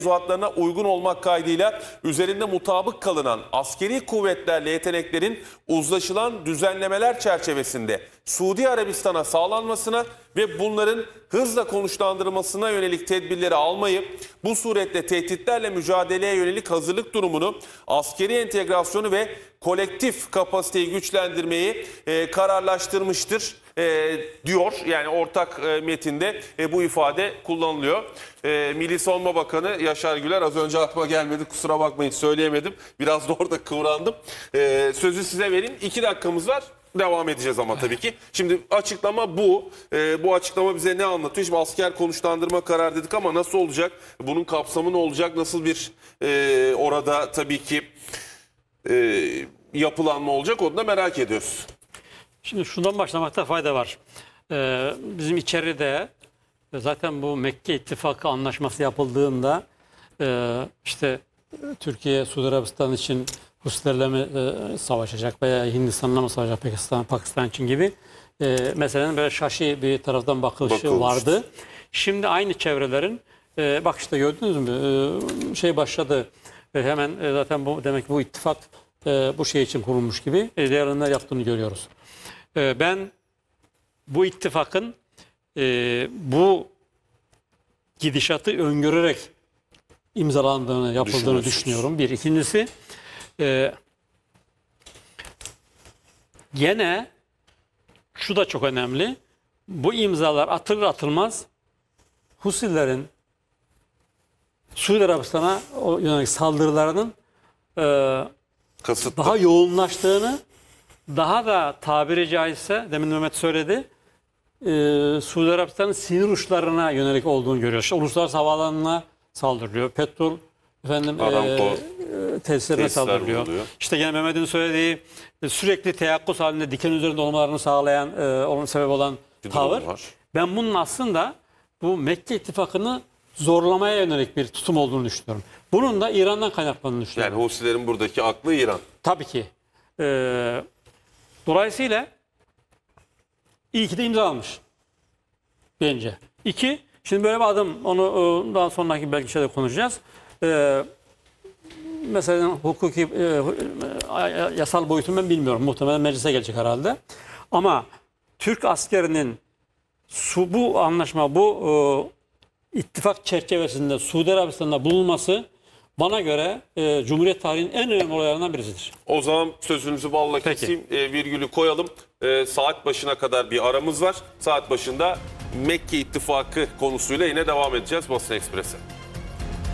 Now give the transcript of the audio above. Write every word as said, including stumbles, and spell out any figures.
mevzuatlarına uygun olmak kaydıyla üzerinde mutabık kalınan askeri kuvvetlerle yeteneklerin uzlaşılan düzenlemeler çerçevesinde Suudi Arabistan'a sağlanmasına ve bunların hızla konuşlandırılmasına yönelik tedbirleri almayı, bu suretle tehditlerle mücadeleye yönelik hazırlık durumunu, askeri entegrasyonu ve kolektif kapasiteyi güçlendirmeyi e, kararlaştırmıştır e, diyor. Yani ortak e, metinde e, bu ifade kullanılıyor. E, Milli Savunma Bakanı Yaşar Güler, az önce aklıma gelmedi, kusura bakmayın söyleyemedim. Biraz da orada kıvrandım. E, sözü size vereyim. İki dakikamız var. Devam edeceğiz ama tabii ki. Şimdi açıklama bu. E, bu açıklama bize ne anlatıyor? Şimdi asker konuşlandırma kararı dedik ama nasıl olacak? Bunun kapsamı ne olacak? Nasıl bir e, orada tabii ki e, yapılanma olacak? Onu da merak ediyoruz. Şimdi şundan başlamakta fayda var. Ee, bizim içeride zaten bu Mekke İttifakı anlaşması yapıldığında e, işte Türkiye Suudi Arabistan için Husilerle mi e, savaşacak veya Hindistan'la mı savaşacak, Pakistan, Pakistan için gibi e, meselenin böyle şaşı bir taraftan bakışı Bakılmıştı. vardı. Şimdi aynı çevrelerin e, bak işte gördünüz mü e, şey başladı e, hemen e, zaten bu demek ki bu ittifak e, bu şey için kurulmuş gibi e, değerlendirmeler yaptığını görüyoruz. E, ben bu ittifakın e, bu gidişatı öngörerek imzalandığını, yapıldığını düşünüyorum. Bir. İkincisi e, gene şu da çok önemli. Bu imzalar atılır atılmaz Husilerin Suudi Arabistan'a yönelik saldırılarının e, daha yoğunlaştığını, daha da tabiri caizse demin Mehmet söyledi, e, Suudi Arabistan'ın sinir uçlarına yönelik olduğunu görüyoruz. İşte uluslararası havaalanına saldırılıyor. Petrol efendim e, tesislerine saldırılıyor. Oluyor. İşte yine Mehmet'in söylediği sürekli teyakkuz halinde diken üzerinde olmalarını sağlayan, e, onun sebep olan bir tavır. Ben bunun aslında bu Mekke İttifakı'nı zorlamaya yönelik bir tutum olduğunu düşünüyorum. Bunun da İran'dan kaynaklandığını düşünüyorum. Yani Husilerin buradaki aklı İran. Tabii ki. Ee, dolayısıyla iyi ki de imzalanmış bence. İki, şimdi böyle bir adım, onu daha sonraki belki şeyde konuşacağız. Ee, mesela hukuki, e, yasal boyutunu ben bilmiyorum. Muhtemelen meclise gelecek herhalde. Ama Türk askerinin su, bu anlaşma, bu e, ittifak çerçevesinde Suudi Arabistan'da bulunması bana göre e, Cumhuriyet tarihinin en önemli olaylarından birisidir. O zaman sözünüzü balla keseyim, e, virgülü koyalım. E, saat başına kadar bir aramız var. Saat başında Mekke İttifakı konusuyla yine devam edeceğiz Basın Ekspres'e.